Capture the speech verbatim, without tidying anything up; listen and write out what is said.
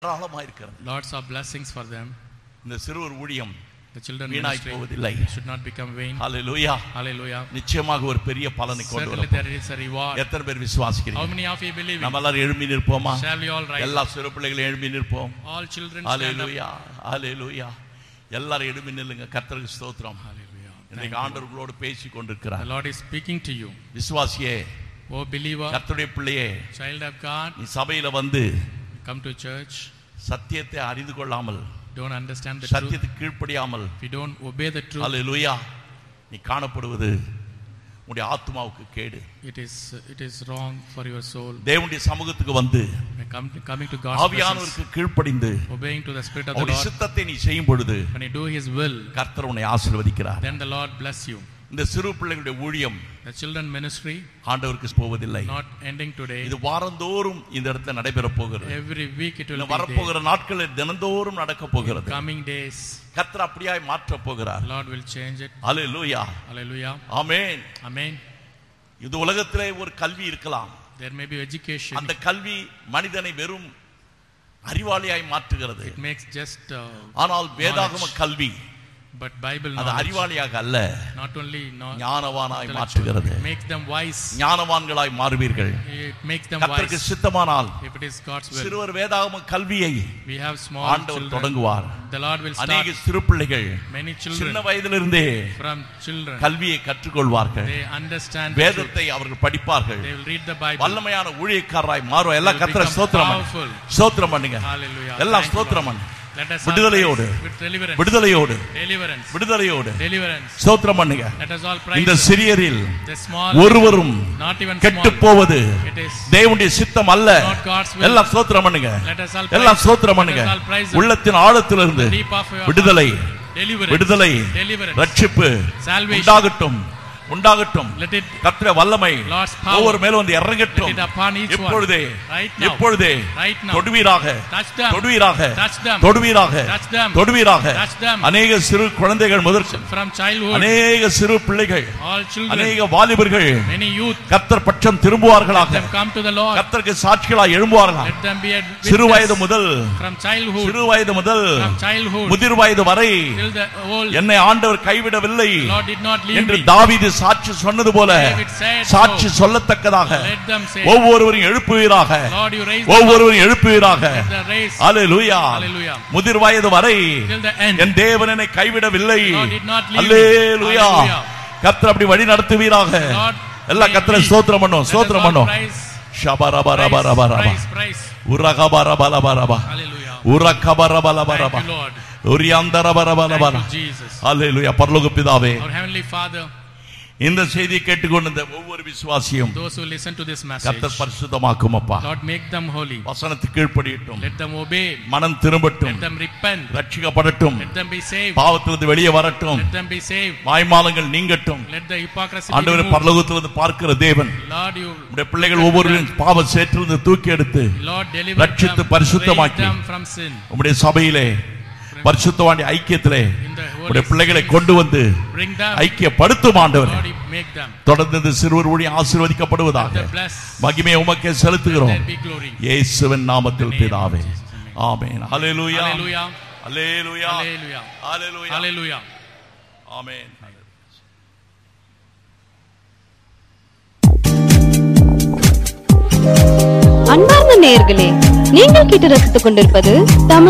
Lots of blessings for them. இந்த சிறுவர் ஊழியம் The children வீணாய் ministry போவதில்லை. should not become vain. Hallelujah. Hallelujah. நிச்சயமாக ஒரு பெரிய பலனை கொண்டு Certainly வரும். there is a reward. எத்தனை பேர் விசுவாசிக்கிறீங்க? How many of you believe it? நம்ம எல்லாரும் எழும்பி நிற்போமா? Shall we all rise? எல்லா சிறு பிள்ளைகளும் எழும்பி நிற்போம். All children stand up. ஹalleluya. ஹalleluya. எல்லாரும் எழும்பி நில்லுங்க. கர்த்தருக்கு ஸ்தோத்திரம். Hallelujah. இன்னைக்கு ஆண்டவர் உங்களோடு பேசிக் கொண்டிருக்கிறார். The Lord is speaking to you. விசுவாசியே, Oh believer, கர்த்தருடைய பிள்ளையே, child of God, நீ சபையில வந்து come to church. சத்தியத்தை அறிந்து கொள்ளாமல், Don't understand the truth. சத்தியத்துக்கு கீழ்ப்படியாமல், If you don't obey the truth, ஹalleluya, நீ காணப்படுவது உன்னுடைய ஆத்துமாவுக்கு கேடு. it is it is wrong for your soul. தேவனுடைய சமூகத்துக்கு வந்து Come, coming to God's presence, ஆவியானவருக்கு கீழ்ப்படிந்து obeying to the Spirit of the அவருடைய Lord, சித்தத்தை நீ செய்யும் பொழுது when you do His will, கர்த்தர் உன்னை ஆசீர்வதிக்கிறார். then the Lord bless you. இந்த சிறு பிள்ளைகளுடைய ஊழியம், The children ministry, ஆண்டவருக்கு போவதில்லை. not ending today. இது வாரந்தோறும் இந்த இடத்துல நடைபெற போகிறது. Every week it will இந்த be வரப்போகிற there. நாட்களில் தினந்தோறும் நடக்க போகிறது. Coming days, கர்த்தர் அப்படியாய் மாற்ற போகிறார். Lord will change it. Hallelujah. Hallelujah. Amen. Amen. இது உலகத்திலே ஒரு கல்வி இருக்கலாம். There may be education. அந்த கல்வி மனிதனை வெறும் அறிவாளியாய் மாற்றுகிறது. It makes just uh, ஆனால் வேதாகம கல்வி but Bible அது knowledge, அறிவாளியாக அல்ல, not only not ஞானவானாய் intellectual, மாற்றுகிறது. it makes them wise. ஞானவான்களாய் மாறுவீர்கள். It makes them கர்த்தருக்கு wise. சித்தமானால் If it is God's will, சிறுவர் வேதாகம கல்வியை we have small ஆண்டவர் children. தொடங்குவார். The Lord will அநேக start சிறு பிள்ளைகள் many children சின்ன வயதிலிருந்தே from children. கல்வியை கற்றுக்கொள்வார்கள். They understand the truth. வேதத்தை அவர்கள் படிப்பார்கள். They will read the Bible. வல்லமையான ஊழியக்காரராய் மாறும். எல்லாம் They will கர்த்தரை become ஸ்தோத்திரம் powerful. ஸ்தோத்திரம் பண்ணுங்க. Hallelujah. எல்லாம் Thank you, ஸ்தோத்திரம் Lord. பண்ணுங்க. Let us all விடுதலையோடு praise with deliverance. விடுதலையோடு Deliverance. விடுதலையோடு Deliverance. ஸ்தோத்திரம் பண்ணுங்க. Let us all praise இந்த Him. சிறியரில் The small, ஒருவரும் not even கெட்டு small. போவது It is தேவனுடைய சித்தம் அல்ல. not God's will. எல்லாம் ஸ்தோத்திரம் பண்ணுங்க. Let us all praise. எல்லாம் ஸ்தோத்திரம் பண்ணுங்க. Let us all praise Him. உள்ளத்தின் ஆழத்திலிருந்து Deep of your விடுதலை heart. Deliverance. விடுதலை Deliverance. ரட்சிப்பு Salvation. உண்டாகட்டும் உண்டாகட்டும். Let it கர்த்தருடைய வல்லமை Lord's power. ஒவ்வொரு மேலும் வந்து இறங்கட்டும். Let it upon each one. இப்பொழுதே Right now. இப்பொழுதே Right now. தொடுவீராக Touch them. தொடுவீராக Touch them. தொடுவீராக Touch them. தொடுவீராக Touch them. அநேக சிறு குழந்தைகள் முதற்கு From childhood, அநேக சிறு பிள்ளைகள் all children, அநேக வாலிபர்கள் many youth, கர்த்தர் பட்சம் let திரும்புவார்களாக. them come to the Lord. கர்த்தருக்கு சாட்சிகளாய் எழும்புவார்களாக. Let them be a சிறு வயது witness முதல் from childhood, சிறு வயது முதல் from childhood முதிர் வயது வரை till the old. என்னை ஆண்டவர் கைவிடவில்லை Lord did not leave என்று me. தாவீது சாட்சி சொன்னது போல David said சாட்சி so. சொல்லத்தக்கதாக Let them say, ஒவ்வொருவரையும் எழுப்புவீராக. Lord, you raise them up. ஒவ்வொருவரையும் எழுப்புவீராக. Let the race hallelujah. Hallelujah. முதிர் வயது வரை till the end. என் தேவன் என்னை கைவிடவில்லை. Lord did not leave me. Hallelujah. Hallelujah. கர்த்தர் அப்படி வழி நடத்துவீராக. Lord, எல்லா கர்த்தரை ஸ்தோத்திரம் பண்ணும். let us ஸ்தோத்திரம் all பண்ணும். praise, ஷபரபரபரபரப praise, praise. உரகபரபலபரப Hallelujah. உரகபரபலபரப Thank you, Lord. உரியந்தரபரபலபர. Thank you, Jesus. அல்லேலூயா. பரலோக பிதாவே, Our Heavenly Father, இந்த செய்தியை கேட்டுக்கொண்டிருந்த ஒவ்வொரு விசுவாசியும் those who listen to this message, கர்த்தர் பரிசுத்தமாக்கும் அப்பா. Lord, make them holy. வசனத்துக்கு கீழ்ப்படியட்டும். Let them obey. மனம் திரும்பட்டும். Let them repent. ரட்சிக்கப்படட்டும். Let them be saved. பாவத்திலிருந்து வெளியே வரட்டும். Let them be saved. மாய்மாலங்கள் நீங்கட்டும். Let the hypocrisy be ஆண்டவரே, removed. பரலோகத்திலிருந்து பார்க்கிற தேவன் Lord, you, உம்முடைய பிள்ளைகள் ஒவ்வொருவரையும் பாவ சேற்றிலிருந்து தூக்கி எடுத்து Lord, deliver ரட்சித்து them, பரிசுத்தமாக்கி raise them from sin. உம்முடைய சபையிலே பரிசுத்தவாண்டி ஐக்கியத்திலே In the Holy உம்முடைய பிள்ளைகளை Spirit, கொண்டு வந்து bring them. ஐக்கியப்படுத்தும் ஆண்டவரே. Lord, you make them. தொடர்ந்து இந்த சிறுவர் ஊழியம் ஆசீர்வதிக்கப்படுவதாக. Let them bless. மகிமையை உமக்கே Let செலுத்துகிறோம். there be glory. இயேசுவின் நாமத்தில் In the name of பிதாவே. Jesus, amen. ஆமென். ஹல்லேலூயா. Hallelujah. ஹல்லேலூயா. Hallelujah. ஹல்லேலூயா. Hallelujah. ஆமென். அன்பார்ந்த நேயர்களே, நீங்கள் கேட்டு ரசித்துக் கொண்டிருப்பது தமிழ்